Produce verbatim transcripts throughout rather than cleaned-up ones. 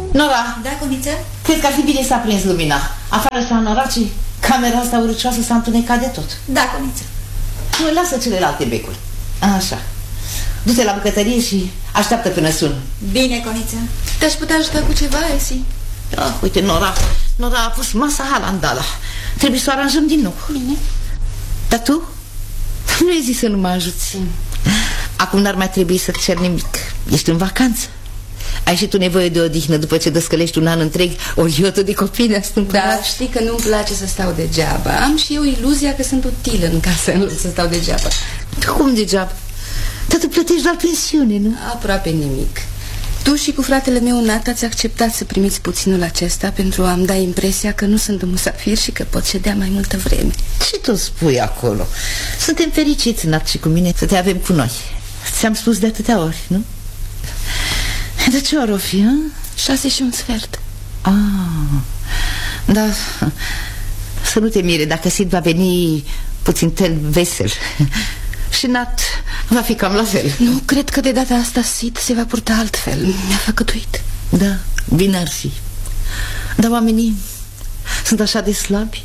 Nora! Da, Coniță? Cred că ar fi bine să aprinzi lumina. Afară s-a înorat și camera asta urâcioasă s-a întunecat de tot. Da, Coniță. Nu, lasă celelalte becuri. Așa. Du-te la bucătărie și așteaptă până sun. Bine, Coniță. Te-aș putea ajuta cu ceva, Esi? Ah, uite, Nora, Nora a pus masa halandala. Trebuie să o aranjăm din nou. Bine. Dar tu? Nu ai zis să nu mă ajuți. Acum n-ar mai trebui să-ți cer nimic. Ești în vacanță. Ai și tu nevoie de odihnă după ce descălești un an întreg o iotă de copii neastâmpărați. Da, știi că nu-mi place să stau degeaba. Am și eu iluzia că sunt utilă în casă, în loc să stau degeaba. Cum degeaba? Dar tu plătești doar pensiune, nu? Aproape nimic. Tu și cu fratele meu Nat ați acceptat să primiți puținul acesta pentru a-mi da impresia că nu sunt un musafir și că pot ședea mai multă vreme. Ce tu spui acolo? Suntem fericiți, Nat și cu mine, să te avem cu noi. Ți-am spus de atâtea ori, nu? De ce ori o fi, a? Șase și un sfert. Ah, da. Să nu te mire dacă Sid va veni puțin tel vesel. Și Nat va fi cam la fel. Nu, cred că de data asta Sid se va purta altfel. Mi-a făcătuit. Da, bine ar fi. Dar oamenii sunt așa de slabi.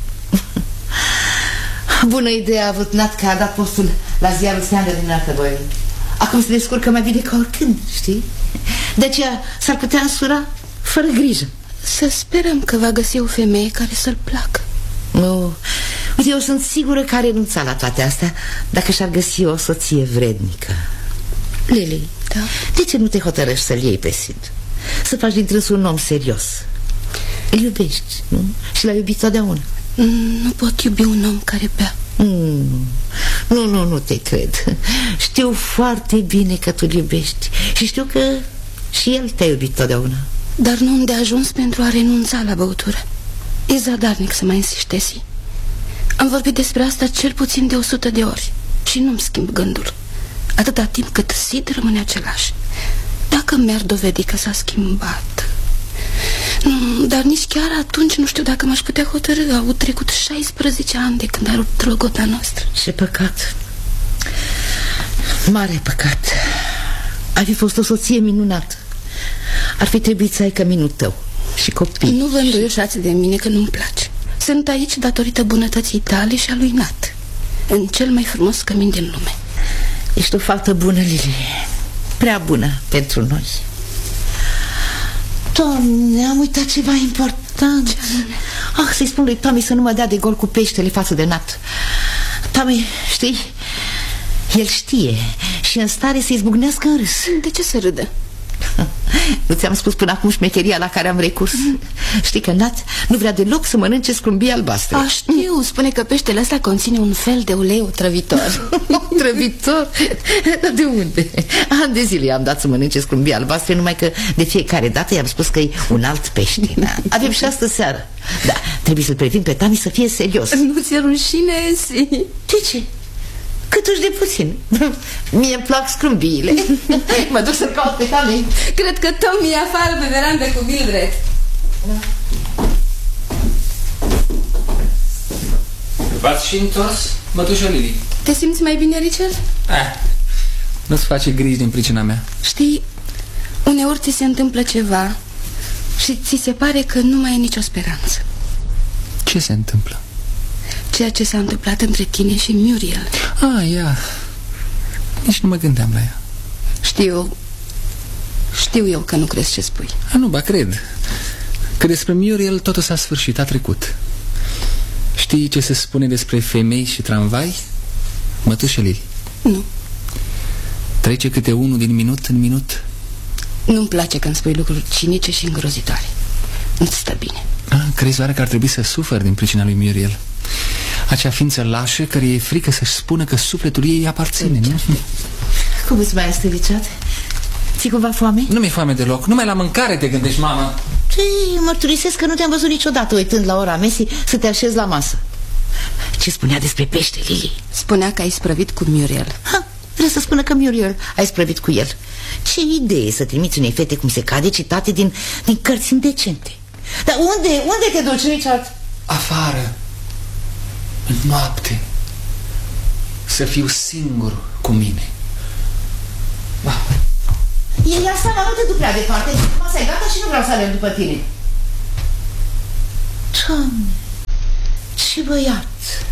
Bună idee a avut Nat că a dat postul la ziarul Standard din Atterbury. Acum se descurcă mai bine ca oricând, știi? De aceea s-ar putea însura fără grijă. Să sperăm că va găsi o femeie care să-l placă. Nu, uite, eu sunt sigură că a renunțat la toate astea dacă și-ar găsi o soție vrednică. Lili, da? De ce nu te hotărăști să-l iei pe Sid? Să faci dintre un om serios. Îl iubești, nu? Și l-ai iubit totdeauna. Nu pot iubi un om care bea. Mm. Nu, nu, nu te cred. Știu foarte bine că tu-l iubești și știu că și el te-a iubit totdeauna. Dar nu îndeajuns pentru a renunța la băutură. E zadarnic să mai insistezi. Am vorbit despre asta cel puțin de o sută de ori și nu-mi schimb gândul, atâta timp cât Sid rămâne același. Dacă mi-ar dovedi că s-a schimbat. Nu, dar nici chiar atunci nu știu dacă m-aș putea hotărâ. Au trecut șaisprezece ani de când a rupt logota noastră. Ce păcat. Mare păcat. Ai fi fost o soție minunată. Ar fi trebuit să ai căminul tău și copii. Nu vă înduioșați de mine că nu-mi place. Sunt aici datorită bunătății tale și a lui Nat, în cel mai frumos cămin din lume. Ești o fată bună, Lili. Prea bună pentru noi. Doamne, am uitat ceva important. Ce anume? Ah, să-i spun lui Tommy să nu mă dea de gol cu peștele față de Nat. Tommy, știi, el știe și e în stare să izbucnească în râs. De ce să râdă? Nu ți-am spus până acum șmecheria la care am recurs? mm. Știi că Nat nu vrea deloc să mănânce scrumbii albastre. A, știu, spune că peștele ăsta conține un fel de ulei otrăvitor. Otrăvitor? De unde? Ani de zile i-am dat să mănânce scrumbii albastre, numai că de fiecare dată i-am spus că e un alt pește. Da? Avem și astă seară. Da, trebuie să-l previn pe Tami să fie serios. Nu ți-e rușine, Esi? De ce? Câtuși de puțin. Mie-mi plac scrumbiile. Mă duc să-l caut pe Tami. Cred că Tommy e afară pe verandă cu Mildred. Da. V-ați și întors, mătușă Lili? Te simți mai bine, Richard? Ah, nu-ți face griji din pricina mea. Știi, uneori ți se întâmplă ceva și ți se pare că nu mai e nicio speranță. Ce se întâmplă? Ceea ce s-a întâmplat între tine și Muriel. Ah, ea. Nici nu mă gândeam la ea. Știu, știu eu că nu crezi ce spui. A, nu, ba, cred că despre Muriel totul s-a sfârșit, a trecut. Știi ce se spune despre femei și tramvai, mătușă Lili? Nu. Trece câte unul din minut în minut. Nu-mi place când spui lucruri cinice și îngrozitoare. Nu-ți stă bine. A, crezi oare că ar trebui să sufăr din pricina lui Muriel? Acea ființă lașă care e frică să-și spună că sufletul ei îi aparține, nu? Cum îți mai este, Richard? Ți-i cumva foame? Nu mi-e foame deloc, numai la mâncare te gândești, mamă. Ei, mărturisesc că nu te-am văzut niciodată uitând la ora mesei să te așezi la masă. Ce spunea despre pește, Lili? Spunea că ai sprăvit cu Muriel. Ha, vrea să spună că Muriel ai sprăvit cu el. Ce idee să trimiți unei fete cum se cade citate din, din cărți indecente. Dar unde, unde te duci, Richard? Afară, în noapte, să fiu singur cu mine. E ia seama, nu te duc prea departe. Masa e gata și nu vreau să alerg după tine. Doamne, ce băiat.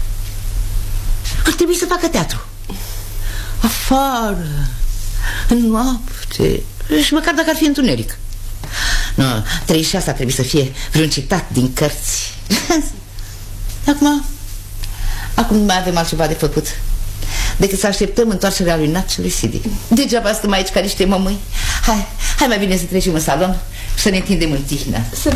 Ar trebui să facă teatru. Afară, în noapte, și măcar dacă ar fi întuneric. Nu, treizeci și șase ar trebui să fie vreun citat din cărți. Acum, acum nu mai avem altceva de făcut decât să așteptăm întoarcerea lui Nat și lui Sidi. Degeaba stăm aici ca niște mămâi. Hai, hai mai bine să trecem în salon și să ne întindem în tihnă.